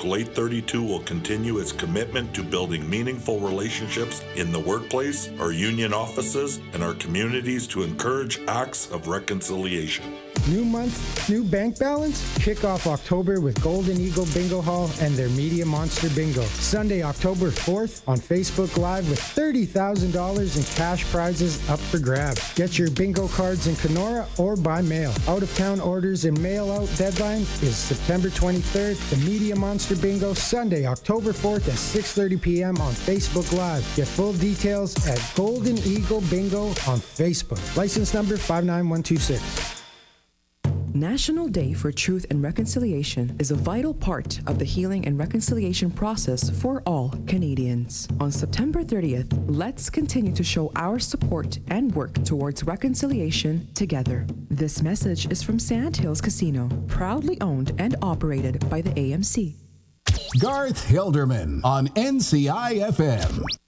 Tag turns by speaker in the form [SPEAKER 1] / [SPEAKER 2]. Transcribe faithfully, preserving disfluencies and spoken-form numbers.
[SPEAKER 1] Local eight thirty-two will continue its commitment to building meaningful relationships in the workplace, our union offices, and our communities to encourage acts of reconciliation.
[SPEAKER 2] New month, new bank balance? Kick off October with Golden Eagle Bingo Hall and their Media Monster Bingo. Sunday, October fourth on Facebook Live with thirty thousand dollars in cash prizes up for grabs. Get your bingo cards in Kenora or by mail. Out-of-town orders and mail-out deadline is September twenty-third. The Media Monster Bingo, Sunday, October fourth at six thirty p.m. on Facebook Live. Get full details at Golden Eagle Bingo on Facebook. License number five nine one two six.
[SPEAKER 3] National Day for Truth and Reconciliation is a vital part of the healing and reconciliation process for all Canadians. On September thirtieth, let's continue to show our support and work towards reconciliation together. This message is from Sand Hills Casino, proudly owned and operated by the A M C.
[SPEAKER 4] Garth Hilderman on N C I F M.